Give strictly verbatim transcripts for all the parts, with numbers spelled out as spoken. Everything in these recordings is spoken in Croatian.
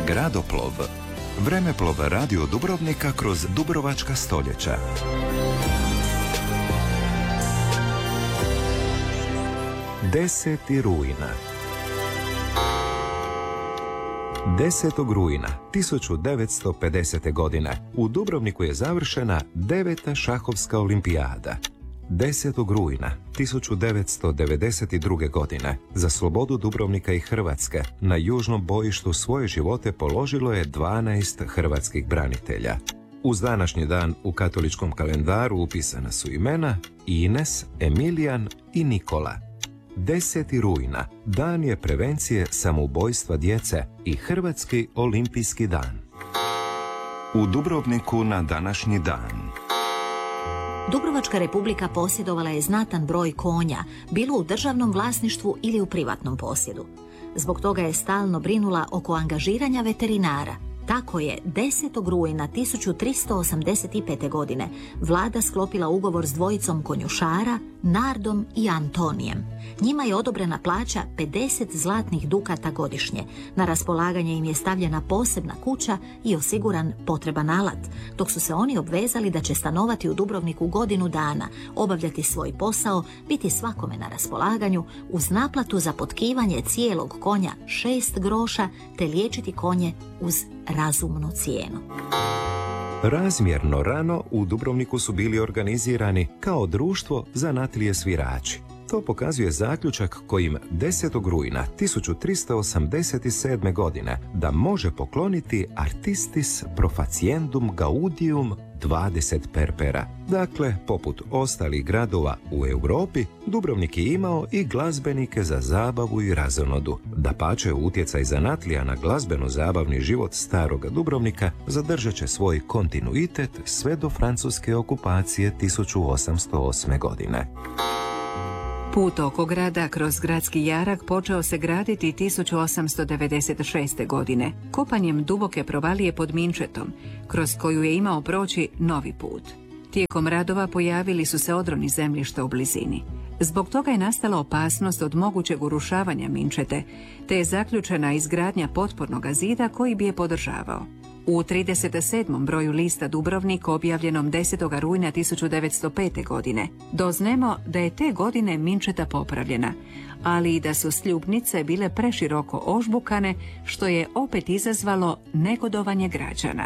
Gradoplov. Vremeplov radio Dubrovnika kroz dubrovačka stoljeća. Deseti rujna. desetog rujna tisuću devetsto pedesete. godine u Dubrovniku je završena deveta šahovska olimpijada. desetog rujna tisuću devetsto devedeset druge. godine za slobodu Dubrovnika i Hrvatske na južnom bojištu svoje živote položilo je dvanaest hrvatskih branitelja. Uz današnji dan u katoličkom kalendaru upisana su imena Ines, Emilijan i Nikola. deseti rujna dan je prevencije samoubojstva djece i Hrvatski olimpijski dan. U Dubrovniku na današnji dan. Dubrovačka republika posjedovala je znatan broj konja, bilo u državnom vlasništvu ili u privatnom posjedu. Zbog toga je stalno brinula oko angažiranja veterinara. Tako je desetog rujna tisuću tristo osamdeset pete. godine vlada sklopila ugovor s dvojicom konjušara, Nardom i Antonijem. Njima je odobrena plaća pedeset zlatnih dukata godišnje. Na raspolaganje im je stavljena posebna kuća i osiguran potreban alat, dok su se oni obvezali da će stanovati u Dubrovniku godinu dana, obavljati svoj posao, biti svakome na raspolaganju, uz naplatu za potkivanje cijelog konja šest groša, te liječiti konje uz razumnu cijenu. Razmjerno rano u Dubrovniku su bili organizirani kao društvo zanatlije svirači. To pokazuje zaključak kojim desetog rujna tisuću tristo osamdeset sedme. godine da može pokloniti Artistis Profaciendum Gaudium dvadeset perpera. Dakle, poput ostalih gradova u Europi, Dubrovnik je imao i glazbenike za zabavu i razonodu. Dapače, utjecaj zanatlija na glazbeno-zabavni život staroga Dubrovnika zadržat će svoj kontinuitet sve do francuske okupacije tisuću osamsto osme. godine. Put oko grada kroz gradski jarak počeo se graditi tisuću osamsto devedeset šeste. godine, kopanjem duboke provalije pod Minčetom, kroz koju je imao proći novi put. Tijekom radova pojavili su se odroni zemljišta u blizini. Zbog toga je nastala opasnost od mogućeg urušavanja Minčete, te je zaključena izgradnja potpornog zida koji bi je podržavao. U trideset sedmom broju lista Dubrovnik, objavljenom desetog rujna tisuću devetsto pete. godine, doznemo da je te godine Minčeta popravljena, ali i da su sljubnice bile preširoko ožbukane, što je opet izazvalo negodovanje građana.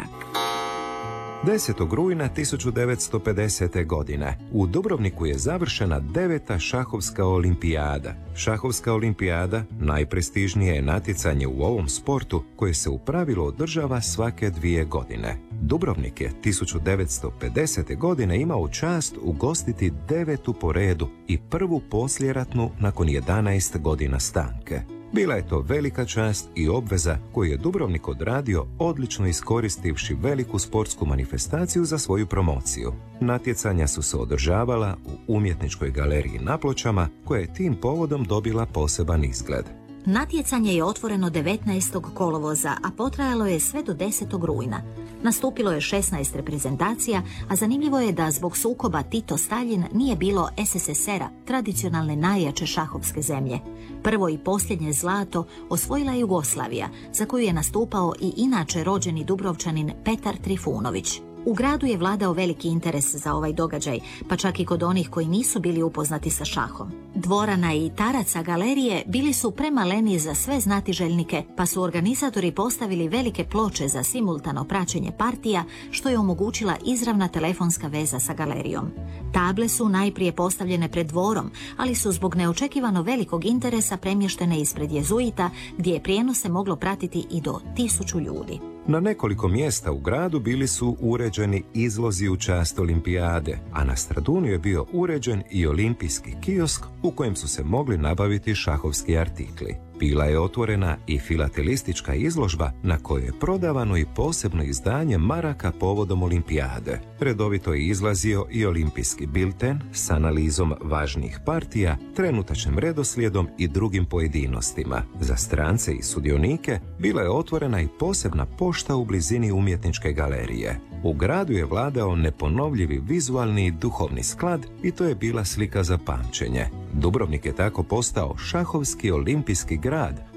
desetog rujna tisuću devetsto pedesete. godine u Dubrovniku je završena deveta šahovska olimpijada. Šahovska olimpijada najprestižnije je natjecanje u ovom sportu koje se u pravilu održava svake dvije godine. Dubrovnik je tisuću devetsto pedesete. godine imao čast ugostiti devetu po redu i prvu poslijeratnu nakon jedanaest godina stanke. Bila je to velika čast i obveza koju je Dubrovnik odradio odlično iskoristivši veliku sportsku manifestaciju za svoju promociju. Natjecanja su se održavala u umjetničkoj galeriji na Pločama, koja je tim povodom dobila poseban izgled. Natjecanje je otvoreno devetnaestog kolovoza, a potrajalo je sve do desetog rujna. Nastupilo je šesnaest reprezentacija, a zanimljivo je da zbog sukoba Tito-Staljin nije bilo es es es era, tradicionalne najjače šahovske zemlje. Prvo i posljednje zlato osvojila je Jugoslavija, za koju je nastupao i inače rođeni Dubrovčanin Petar Trifunović. U gradu je vladao veliki interes za ovaj događaj, pa čak i kod onih koji nisu bili upoznati sa šahom. Dvorana i taraca galerije bili su premaleni za sve znatiželjnike, pa su organizatori postavili velike ploče za simultano praćenje partija, što je omogućila izravna telefonska veza sa galerijom. Table su najprije postavljene pred dvorom, ali su zbog neočekivano velikog interesa premještene ispred jezuita, gdje je prijenose moglo pratiti i do tisuću ljudi. Na nekoliko mjesta u gradu bili su uređeni izlozi u čast olimpijade, a na Stradunu je bio uređen i olimpijski kiosk u kojem su se mogli nabaviti šahovski artikli. Bila je otvorena i filatelistička izložba na kojoj je prodavano i posebno izdanje maraka povodom olimpijade. Redovito je izlazio i olimpijski bilten s analizom važnijih partija, trenutačnim redoslijedom i drugim pojedinostima. Za strance i sudionike bila je otvorena i posebna pošta u blizini umjetničke galerije. U gradu je vladao neponovljivi vizualni i duhovni sklad i to je bila slika za pamćenje. Dubrovnik je tako postao šahovski olimpijski grad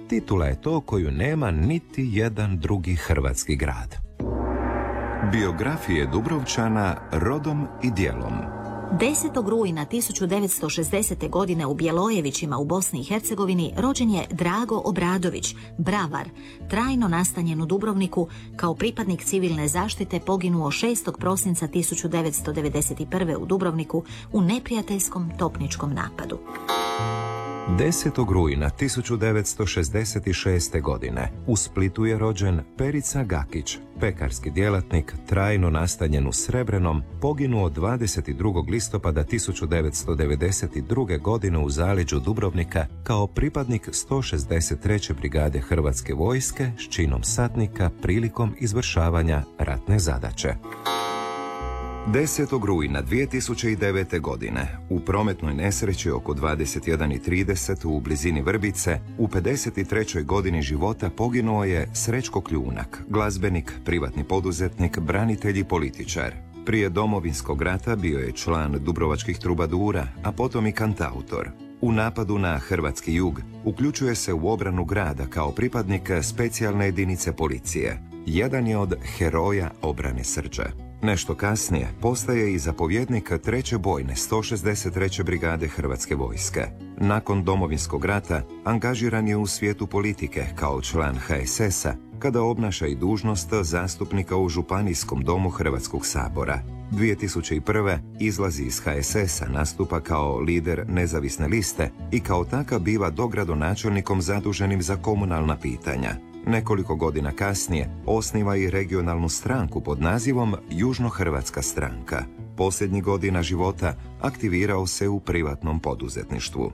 Titula je to koju nema niti jedan drugi hrvatski grad. Biografije Dubrovčana rodom i djelom. desetog rujna tisuću devetsto šezdesete. godine u Bjelojevićima u Bosni i Hercegovini rođen je Drago Obradović, bravar, trajno nastanjen u Dubrovniku, kao pripadnik civilne zaštite poginuo šestog prosinca tisuću devetsto devedeset prve. u Dubrovniku u neprijateljskom topničkom napadu. desetog rujna tisuću devetsto šezdeset šeste. godine u Splitu je rođen Perica Gakić, pekarski djelatnik, trajno nastanjen u Srebrenom, poginuo dvadeset drugog listopada tisuću devetsto devedeset druge. godine u zaleđu Dubrovnika kao pripadnik sto šezdeset treće. brigade Hrvatske vojske s činom satnika prilikom izvršavanja ratne zadaće. desetog rujna dvije tisuće devete. godine u prometnoj nesreći oko dvadeset jedan i trideset u blizini Vrbice u pedeset trećoj. godini života poginuo je Srećko Kljunak, glazbenik, privatni poduzetnik, branitelj i političar. Prije Domovinskog rata bio je član Dubrovačkih trubadura, a potom i kantautor. U napadu na hrvatski jug uključuje se u obranu grada kao pripadnik specijalne jedinice policije. Jedan je od heroja obrane Srđa. Nešto kasnije postaje i zapovjednik treće bojne sto šezdeset treće. brigade Hrvatske vojske. Nakon Domovinskog rata angažiran je u svijetu politike kao član ha es esa, kada obnaša i dužnost zastupnika u Županijskom domu Hrvatskog sabora. dvije tisuće prve. izlazi iz ha es esa, nastupa kao lider nezavisne liste i kao takav biva dogradonačelnikom zaduženim za komunalna pitanja. Nekoliko godina kasnije osniva i regionalnu stranku pod nazivom Južnohrvatska stranka. Posljednjih godina života aktivirao se u privatnom poduzetništvu.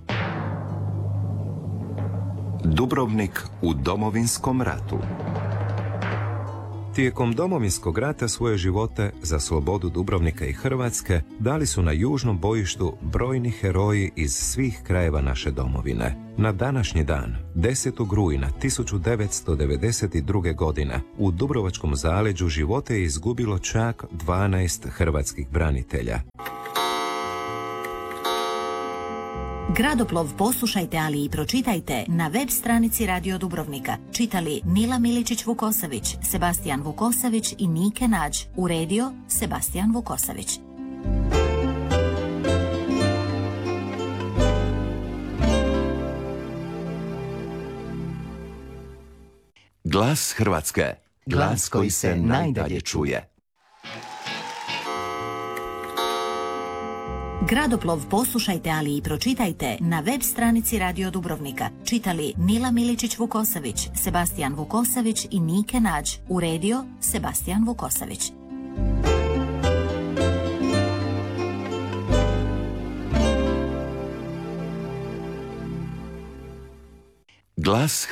Dubrovnik u Domovinskom ratu. Tijekom Domovinskog rata svoje živote za slobodu Dubrovnika i Hrvatske dali su na južnom bojištu brojni heroji iz svih krajeva naše domovine. Na današnji dan, desetog rujna tisuću devetsto devedeset druge. godine, u Dubrovačkom zaleđu živote je izgubilo čak dvanaest hrvatskih branitelja. Gradoplov poslušajte, ali i pročitajte na web stranici Radio Dubrovnika. Čitali Nila Miličić-Vukosavić, Sebastijan Vukosavić i Nike Nađ. Uredio Sebastijan Vukosavić. Glas Hrvatske. Glas koji se najdalje čuje. Gradoplov poslušajte, ali i pročitajte na web stranici Radio Dubrovnika. Čitali Nila Miličić-Vukosavić, Sebastijan Vukosavić i Nike Nađ. Uredio Sebastijan Vukosavić. Glas